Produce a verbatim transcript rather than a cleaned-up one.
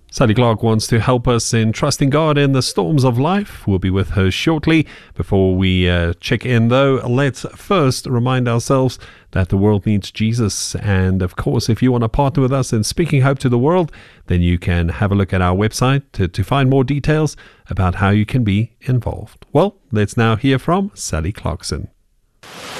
Sally Clark wants to help us in trusting God in the storms of life. We'll be with her shortly. Before we uh, check in, though, let's first remind ourselves that the world needs Jesus. And, of course, if you want to partner with us in speaking hope to the world, then you can have a look at our website to, to find more details about how you can be involved. Well, let's now hear from Sally Clarkson.